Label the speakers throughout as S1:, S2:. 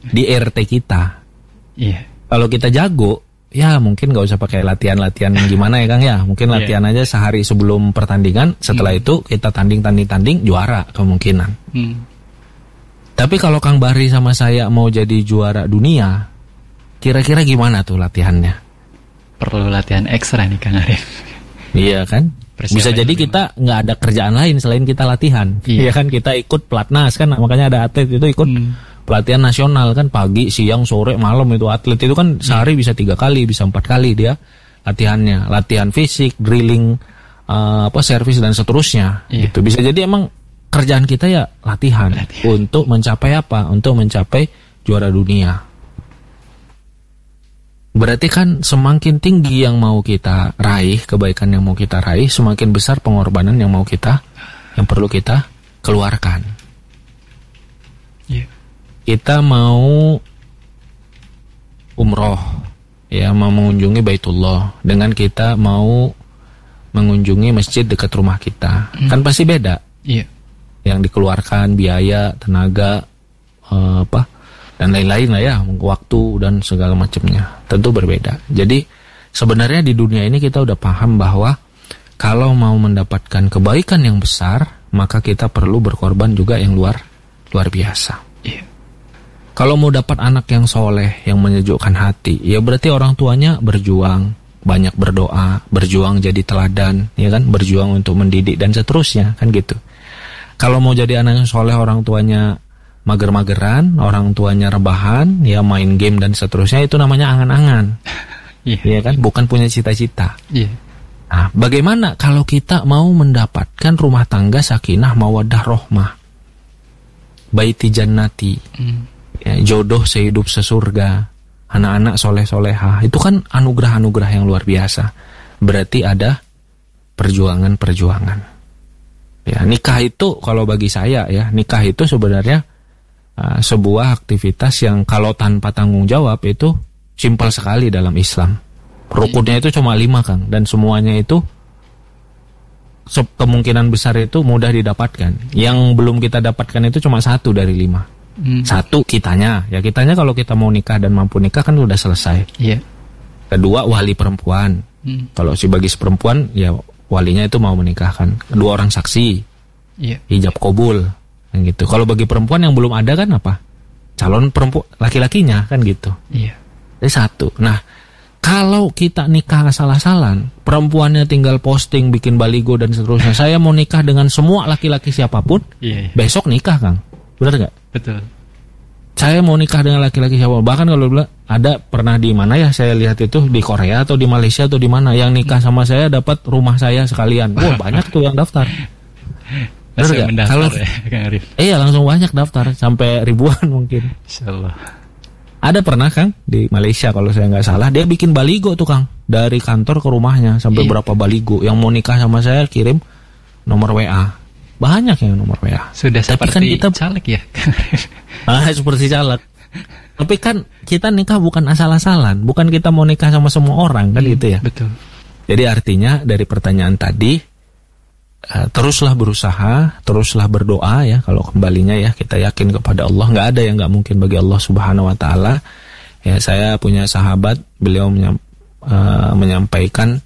S1: di RT kita.
S2: Iya.
S1: Kalau kita jago, ya mungkin nggak usah pakai latihan gimana ya Kang ya. Mungkin latihan aja sehari sebelum pertandingan. Setelah itu kita tanding juara kemungkinan. Tapi kalau Kang Bahri sama saya mau jadi juara dunia, kira-kira gimana tuh latihannya?
S2: Perlu latihan ekstra nih Kang Arif.
S1: Iya kan? Bisa jadi kita nggak ada kerjaan lain selain kita latihan. Iya kan, kita ikut pelatnas kan, makanya ada atlet itu ikut pelatihan nasional kan, pagi, siang, sore, malam itu atlet itu kan sehari bisa 3 kali, bisa 4 kali dia latihannya, latihan fisik, drilling, servis dan seterusnya. Gitu. Bisa jadi emang kerjaan kita ya latihan. Untuk mencapai apa? Untuk mencapai juara dunia. Berarti kan semakin tinggi yang mau kita raih, kebaikan yang mau kita raih, semakin besar pengorbanan yang perlu kita keluarkan. Kita mau umroh, ya, mau mengunjungi Baitullah, dengan kita mau mengunjungi masjid dekat rumah kita, kan pasti beda. Yang dikeluarkan biaya, tenaga, dan lain-lain lah ya, waktu dan segala macamnya tentu berbeda. Jadi sebenarnya di dunia ini kita udah paham bahwa kalau mau mendapatkan kebaikan yang besar, maka kita perlu berkorban juga yang luar biasa. Kalau mau dapat anak yang soleh, yang menyejukkan hati, ya berarti orang tuanya berjuang, banyak berdoa, berjuang jadi teladan, ya kan, berjuang untuk mendidik dan seterusnya, kan gitu. Kalau mau jadi anak yang soleh, orang tuanya mager-mageran, orang tuanya rebahan, ya main game dan seterusnya, itu namanya angan-angan. Iya kan, bukan punya cita-cita. Nah, bagaimana kalau kita mau mendapatkan rumah tangga sakinah mawaddah rohmah, baiti jannati, ya, jodoh sehidup sesurga, anak-anak soleh-solehah, itu kan anugerah-anugerah yang luar biasa. Berarti ada perjuangan-perjuangan. Ya, nikah itu kalau bagi saya ya, nikah itu sebenarnya sebuah aktivitas yang kalau tanpa tanggung jawab itu simpel sekali dalam Islam. Rukunnya itu cuma 5 Kang, dan semuanya itu kemungkinan besar itu mudah didapatkan. Yang belum kita dapatkan itu cuma 1 dari 5. 1 kitanya kalau kita mau nikah dan mampu nikah kan sudah selesai. Kedua, wali perempuan. Kalau bagi perempuan ya walinya itu mau menikahkan. 2 orang saksi, hijab kabul. Gitu. Kalau bagi perempuan yang belum ada kan apa? Calon perempuan laki-lakinya kan gitu. Jadi 1. Nah, kalau kita nikah asal-asalan, perempuannya tinggal posting, bikin baligo dan seterusnya. Saya mau nikah dengan semua laki-laki siapapun. Besok nikah Kang. Benar nggak?
S2: Betul.
S1: Saya mau nikah dengan laki-laki siapapun. Bahkan kalau bilang ada pernah di mana ya, saya lihat itu di Korea atau di Malaysia atau di mana, yang nikah sama saya dapat rumah saya sekalian. Wah, banyak tuh yang daftar. Kalau
S2: Kang Arif.
S1: Langsung banyak daftar, sampai ribuan mungkin.
S2: Insyaallah.
S1: Ada pernah Kang di Malaysia kalau saya nggak salah, dia bikin baligo tuh Kang, dari kantor ke rumahnya sampai berapa baligo. Yang mau nikah sama saya kirim nomor WA. Banyak yang nomor WA.
S2: Sudah seperti kan caleg ya.
S1: Seperti caleg. Tapi kan kita nikah bukan asal-asalan, bukan kita mau nikah sama semua orang kan gitu ya.
S2: Betul.
S1: Jadi artinya dari pertanyaan tadi, teruslah berusaha, teruslah berdoa ya. Kalau kembalinya ya kita yakin kepada Allah, nggak ada yang nggak mungkin bagi Allah Subhanahu Wa Taala. Ya, saya punya sahabat, beliau menyampaikan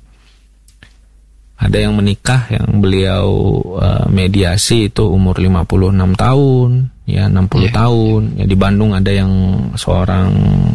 S1: ada yang menikah yang beliau mediasi itu umur 56 tahun, ya 60 tahun. Ya di Bandung ada yang seorang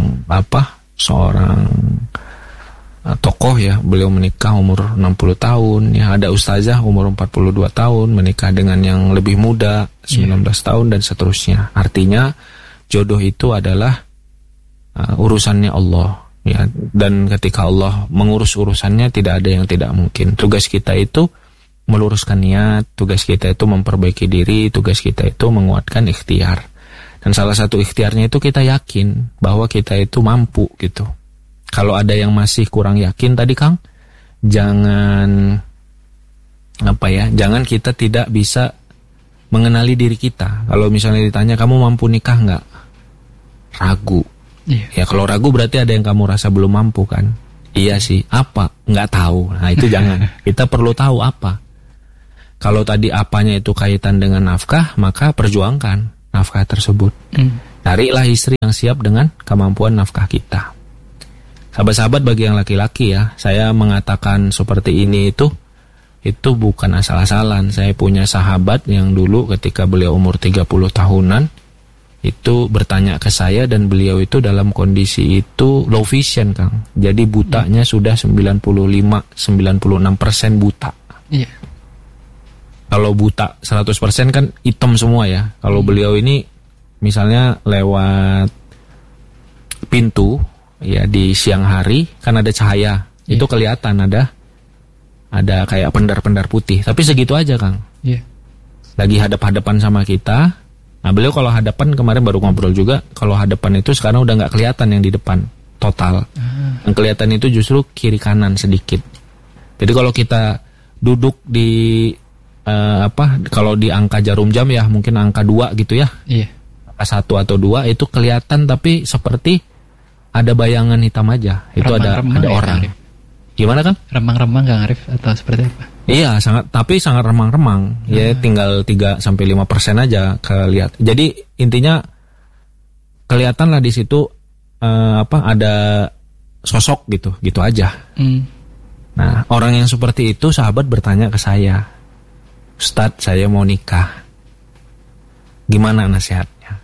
S1: tokoh ya, beliau menikah umur 60 tahun, ya ada ustazah umur 42 tahun menikah dengan yang lebih muda 19 tahun dan seterusnya. Artinya jodoh itu adalah urusannya Allah ya, dan ketika Allah mengurus urusannya tidak ada yang tidak mungkin. Tugas kita itu meluruskan niat, tugas kita itu memperbaiki diri, tugas kita itu menguatkan ikhtiar. Dan salah satu ikhtiarnya itu kita yakin bahwa kita itu mampu gitu. Kalau ada yang masih kurang yakin tadi Kang, jangan kita tidak bisa mengenali diri kita. Kalau misalnya ditanya kamu mampu nikah nggak, ragu. Ya kalau ragu berarti ada yang kamu rasa belum mampu kan. Iya sih, apa? Nggak tahu. Nah itu jangan. Kita perlu tahu apa. Kalau tadi apanya itu kaitan dengan nafkah, maka perjuangkan nafkah tersebut. Carilah istri yang siap dengan kemampuan nafkah kita. Sahabat-sahabat, bagi yang laki-laki ya, saya mengatakan seperti ini itu bukan asal-asalan. Saya punya sahabat yang dulu ketika beliau umur 30 tahunan itu bertanya ke saya, dan beliau itu dalam kondisi itu low vision, Kang. Jadi butanya sudah 95-96% buta. Iya. Kalau buta 100% kan hitam semua ya. Kalau beliau ini misalnya lewat pintu ya di siang hari kan ada cahaya. Itu kelihatan ada kayak pendar-pendar putih. Tapi segitu aja, Kang. Iya. Lagi hadap-hadapan sama kita. Nah, beliau kalau hadapan, kemarin baru ngobrol juga, kalau hadapan itu sekarang udah nggak kelihatan yang di depan total. Yang kelihatan itu justru kiri kanan sedikit. Jadi kalau kita duduk di kalau di angka jarum jam ya mungkin angka 2 gitu ya. Iya. Angka 1 atau 2 itu kelihatan, tapi seperti ada bayangan hitam aja. Itu ada orang. Gimana, Kang?
S2: Remang-remang, Kang Arif, atau seperti apa?
S1: Iya, sangat remang-remang. Ya tinggal 3-5% aja kelihatan. Jadi intinya kelihatan lah di situ ada sosok gitu aja. Nah, orang yang seperti itu sahabat bertanya ke saya, "Ustadz, saya mau nikah. Gimana nasihatnya?"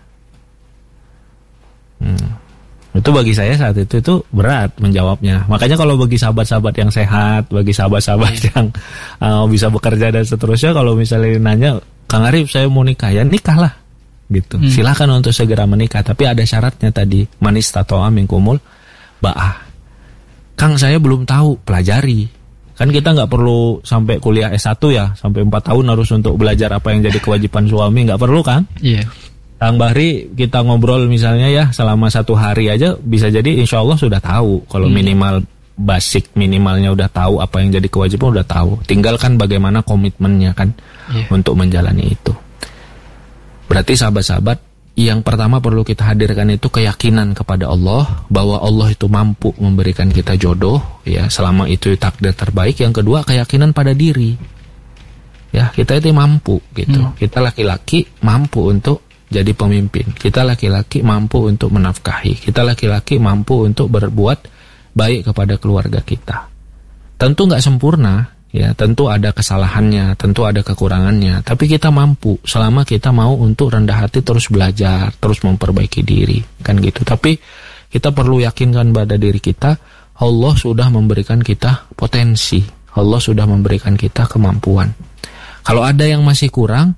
S1: Itu bagi saya saat itu berat menjawabnya. Makanya kalau bagi sahabat-sahabat yang sehat, bagi sahabat-sahabat yang bisa bekerja dan seterusnya, kalau misalnya nanya, "Kang Arif, saya mau nikah," ya nikahlah gitu. Silakan untuk segera menikah, tapi ada syaratnya tadi, man istata'a minkumul ba'ah. "Kang, saya belum tahu," pelajari. Kan kita nggak perlu sampai kuliah S1 ya, sampai 4 tahun harus untuk belajar apa yang jadi kewajiban suami, nggak perlu, Kang. Iya. Kang Bahri, kita ngobrol misalnya ya selama 1 hari aja bisa jadi insya Allah sudah tahu. Kalau minimal basic, minimalnya udah tahu apa yang jadi kewajiban, udah tahu. Tinggal kan bagaimana komitmennya kan untuk menjalani itu. Berarti sahabat-sahabat, yang pertama perlu kita hadirkan itu keyakinan kepada Allah, bahwa Allah itu mampu memberikan kita jodoh ya, selama itu takdir terbaik. Yang kedua, keyakinan pada diri. Ya, kita itu mampu gitu. Kita laki-laki mampu untuk jadi pemimpin. Kita laki-laki mampu untuk menafkahi. Kita laki-laki mampu untuk berbuat baik kepada keluarga kita. Tentu nggak sempurna, ya. Tentu ada kesalahannya, tentu ada kekurangannya. Tapi kita mampu selama kita mau untuk rendah hati terus belajar, terus memperbaiki diri, kan gitu. Tapi kita perlu yakinkan pada diri kita, Allah sudah memberikan kita potensi. Allah sudah memberikan kita kemampuan. Kalau ada yang masih kurang,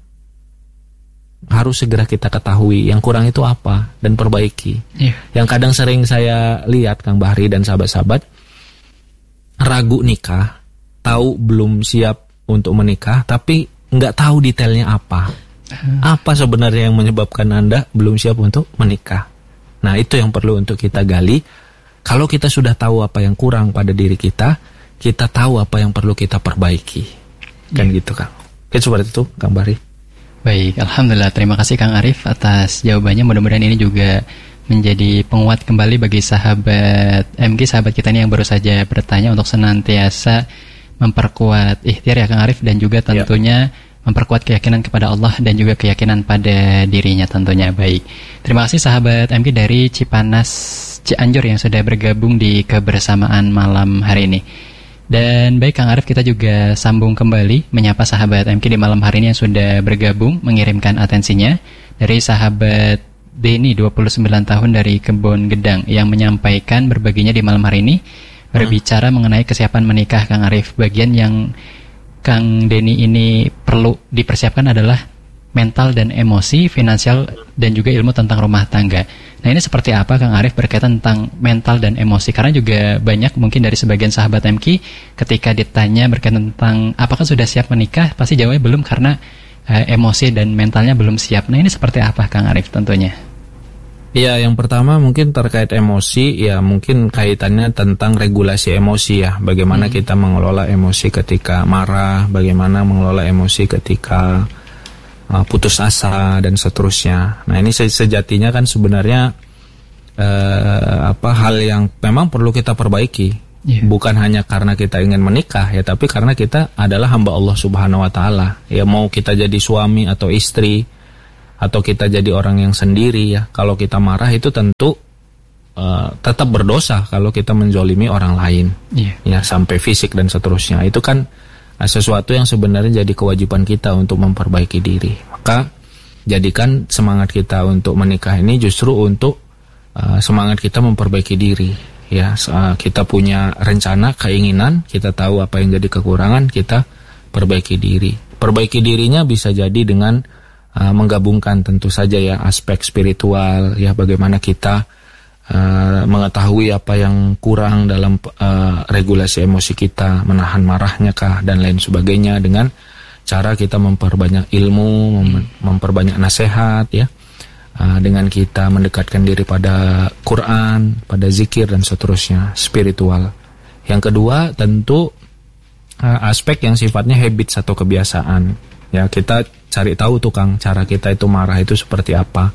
S1: harus segera kita ketahui yang kurang itu apa dan perbaiki. Yang kadang sering saya lihat, Kang Bahri dan sahabat-sahabat, ragu nikah, tahu belum siap untuk menikah, tapi nggak tahu detailnya apa. Apa sebenarnya yang menyebabkan Anda belum siap untuk menikah? Nah, itu yang perlu untuk kita gali. Kalau kita sudah tahu apa yang kurang pada diri kita, kita tahu apa yang perlu kita perbaiki. Kan gitu, Kang. Oke, seperti itu, Kang Bahri.
S2: Baik, Alhamdulillah, terima kasih Kang Arif atas jawabannya. Mudah-mudahan ini juga menjadi penguat kembali bagi sahabat MG, sahabat kita ini yang baru saja bertanya, untuk senantiasa memperkuat ikhtiar ya Kang Arif, dan juga tentunya memperkuat keyakinan kepada Allah dan juga keyakinan pada dirinya tentunya. Baik, terima kasih sahabat MG dari Cipanas, Cianjur yang sudah bergabung di kebersamaan malam hari ini. Dan baik Kang Arif, kita juga sambung kembali menyapa sahabat MK di malam hari ini yang sudah bergabung mengirimkan atensinya. Dari sahabat Denny 29 tahun dari Kebon Gedang yang menyampaikan berbaginya di malam hari ini berbicara mengenai kesiapan menikah, Kang Arif. Bagian yang Kang Denny ini perlu dipersiapkan adalah mental dan emosi, finansial, dan juga ilmu tentang rumah tangga. Nah, ini seperti apa Kang Arif berkaitan tentang mental dan emosi? Karena juga banyak mungkin dari sebagian sahabat MK ketika ditanya berkaitan tentang apakah sudah siap menikah, pasti jawabnya belum karena emosi dan mentalnya belum siap. Nah, ini seperti apa Kang Arif tentunya?
S1: Ya, yang pertama mungkin terkait emosi, ya mungkin kaitannya tentang regulasi emosi ya. Bagaimana kita mengelola emosi ketika marah, bagaimana mengelola emosi ketika putus asa dan seterusnya. Nah, ini sejatinya kan sebenarnya hal yang memang perlu kita perbaiki. Bukan hanya karena kita ingin menikah ya, tapi karena kita adalah hamba Allah Subhanahu wa taala. Ya, mau kita jadi suami atau istri, atau kita jadi orang yang sendiri ya. Kalau kita marah itu tentu tetap berdosa kalau kita menzolimi orang lain, ya sampai fisik dan seterusnya. Itu kan sesuatu yang sebenarnya jadi kewajiban kita untuk memperbaiki diri. Maka jadikan semangat kita untuk menikah ini justru untuk semangat kita memperbaiki diri. Ya, kita punya rencana, keinginan, kita tahu apa yang jadi kekurangan, kita perbaiki diri. Perbaiki dirinya bisa jadi dengan menggabungkan tentu saja ya aspek spiritual, ya bagaimana kita mengetahui apa yang kurang dalam regulasi emosi kita, menahan marahnya kah dan lain sebagainya, dengan cara kita memperbanyak ilmu, memperbanyak nasihat ya, dengan kita mendekatkan diri pada Quran, pada zikir dan seterusnya, spiritual. Yang kedua tentu aspek yang sifatnya habits atau kebiasaan. Ya, kita cari tahu tuh Kang, cara kita itu marah itu seperti apa.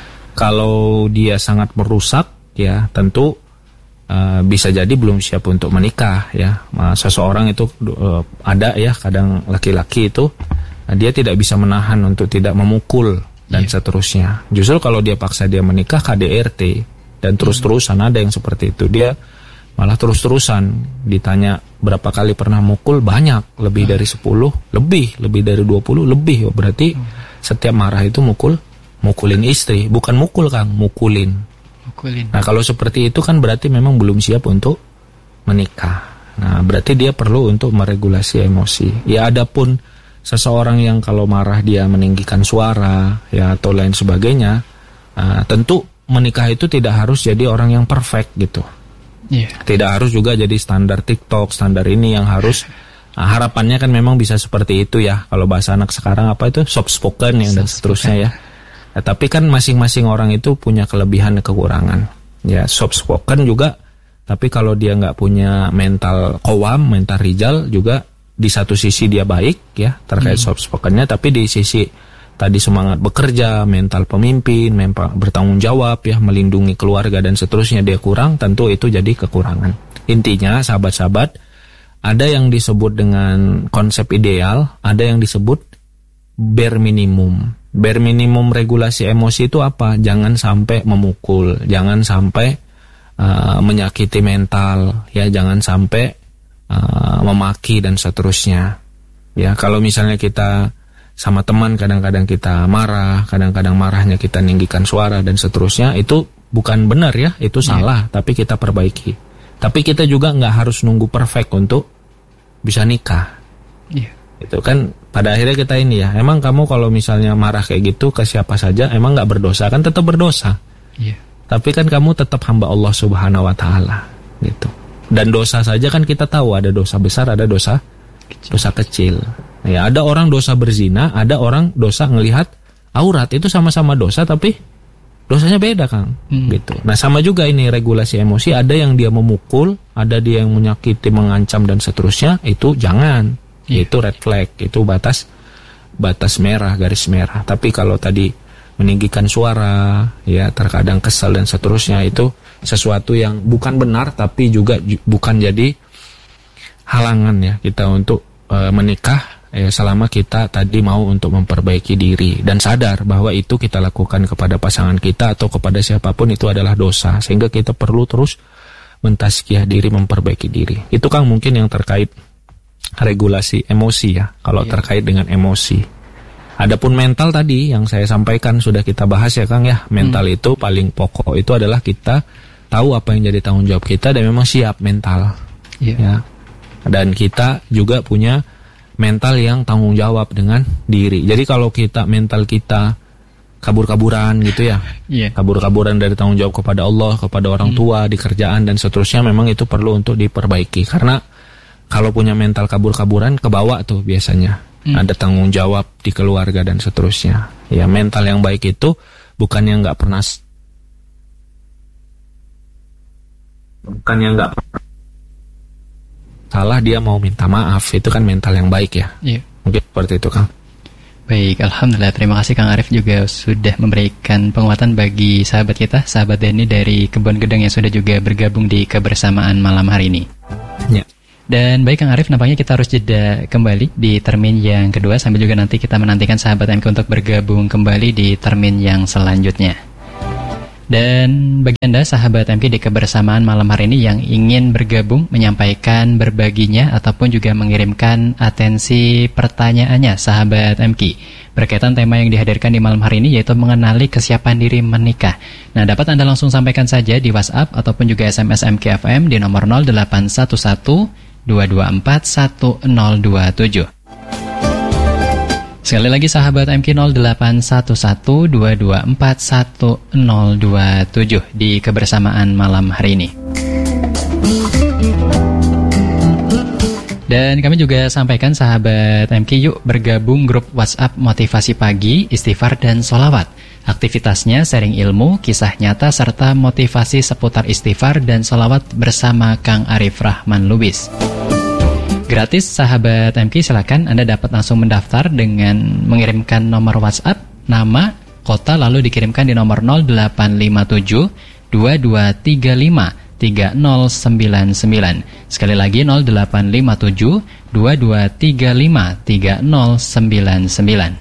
S1: Kalau dia sangat merusak, ya tentu bisa jadi belum siap untuk menikah ya. Seseorang itu ada ya, kadang laki-laki itu dia tidak bisa menahan untuk tidak memukul dan seterusnya. Justru kalau dia paksa dia menikah KDRT dan terus-terusan, ada yang seperti itu. Dia malah terus-terusan ditanya berapa kali pernah mukul, banyak, lebih dari 10, lebih dari 20, lebih. Berarti setiap marah itu mukulin istri, bukan mukul Kang, mukulin. Nah kalau seperti itu kan berarti memang belum siap untuk menikah. Nah berarti dia perlu untuk meregulasi emosi. Ya adapun seseorang yang kalau marah dia meninggikan suara ya atau lain sebagainya, tentu menikah itu tidak harus jadi orang yang perfect gitu. Tidak harus juga jadi standar TikTok, standar ini yang harus harapannya kan memang bisa seperti itu ya. Kalau bahasa anak sekarang apa itu soft spoken ya dan seterusnya ya. Tapi kan masing-masing orang itu punya kelebihan dan kekurangan. Ya, soft spoken juga, tapi kalau dia nggak punya mental qawam, mental rijal juga, di satu sisi dia baik ya terkait soft spokennya, tapi di sisi tadi semangat bekerja, mental pemimpin, mental bertanggung jawab ya, melindungi keluarga dan seterusnya dia kurang, tentu itu jadi kekurangan. Intinya sahabat-sahabat, ada yang disebut dengan konsep ideal, ada yang disebut bare minimum. Bare minimum regulasi emosi itu apa? Jangan sampai memukul, jangan sampai menyakiti mental, ya jangan sampai memaki dan seterusnya. Ya kalau misalnya kita sama teman kadang-kadang kita marah, kadang-kadang marahnya kita ninggikan suara dan seterusnya, itu bukan benar ya, itu salah, tapi kita perbaiki. Tapi kita juga nggak harus nunggu perfect untuk bisa nikah. Itu kan pada akhirnya kita ini ya, emang kamu kalau misalnya marah kayak gitu ke siapa saja emang nggak berdosa? Kan tetap berdosa. Tapi kan kamu tetap hamba Allah Subhanahu wa Ta'ala gitu. Dan dosa saja kan kita tahu ada dosa besar, ada dosa kecil. Ya, ada orang dosa berzina, ada orang dosa ngelihat aurat, itu sama-sama dosa tapi dosanya beda Kang. Gitu. Nah sama juga ini regulasi emosi, ada yang dia memukul, ada dia yang menyakiti, mengancam dan seterusnya, itu jangan. Itu red flag, itu batas merah, garis merah. Tapi kalau tadi meninggikan suara, ya terkadang kesal dan seterusnya, itu sesuatu yang bukan benar, tapi juga bukan jadi halangan ya kita untuk menikah ya, selama kita tadi mau untuk memperbaiki diri dan sadar bahwa itu kita lakukan kepada pasangan kita atau kepada siapapun itu adalah dosa, sehingga kita perlu terus mentazkiyah diri, memperbaiki diri. Itu Kang mungkin yang terkait regulasi emosi ya, kalau terkait dengan emosi. Adapun mental tadi yang saya sampaikan sudah kita bahas ya Kang ya. Mental itu paling pokok itu adalah kita tahu apa yang jadi tanggung jawab kita dan memang siap mental. Ya. Dan kita juga punya mental yang tanggung jawab dengan diri. Jadi kalau kita mental kita kabur-kaburan gitu ya, kabur-kaburan dari tanggung jawab kepada Allah, kepada orang tua, di kerjaan dan seterusnya, memang itu perlu untuk diperbaiki. Karena kalau punya mental kabur-kaburan, kebawa tuh biasanya. Ada tanggung jawab di keluarga dan seterusnya. Ya, mental yang baik itu bukan yang nggak pernah salah, dia mau minta maaf. Itu kan mental yang baik ya. Mungkin seperti itu Kang.
S2: Baik, alhamdulillah. Terima kasih Kang Arif juga sudah memberikan penguatan bagi sahabat kita, sahabat Denny dari Kebon Gedang yang sudah juga bergabung di kebersamaan malam hari ini. Dan baik Kang Arif, nampaknya kita harus jeda kembali di termin yang kedua, sambil juga nanti kita menantikan sahabat MK untuk bergabung kembali di termin yang selanjutnya. Dan bagi Anda sahabat MK di kebersamaan malam hari ini yang ingin bergabung, menyampaikan, berbaginya, ataupun juga mengirimkan atensi pertanyaannya sahabat MK berkaitan tema yang dihadirkan di malam hari ini, yaitu mengenali kesiapan diri menikah. Nah, dapat Anda langsung sampaikan saja di WhatsApp ataupun juga SMS MK FM di nomor 0811 224 1027. Sekali lagi sahabat MK 0811 224 1027 di kebersamaan malam hari ini. Dan kami juga sampaikan sahabat MK, yuk bergabung grup WhatsApp Motivasi Pagi, Istighfar dan Sholawat. Aktivitasnya sharing ilmu, kisah nyata, serta motivasi seputar istighfar dan sholawat bersama Kang Arif Rahman Lubis. Gratis sahabat MK, silakan Anda dapat langsung mendaftar dengan mengirimkan nomor WhatsApp, nama, kota, lalu dikirimkan di nomor 0857 2235 3099. Sekali lagi 0857 2235 3099.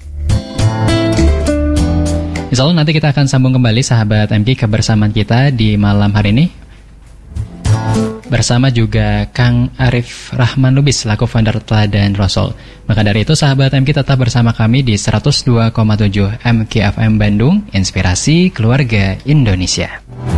S2: Insya Allah nanti kita akan sambung kembali sahabat MK kebersamaan kita di malam hari ini bersama juga Kang Arif Rahman Lubis selaku founder Teladan Rasul. Maka dari itu sahabat MK tetap bersama kami di 102,7 MK FM Bandung, Inspirasi Keluarga Indonesia.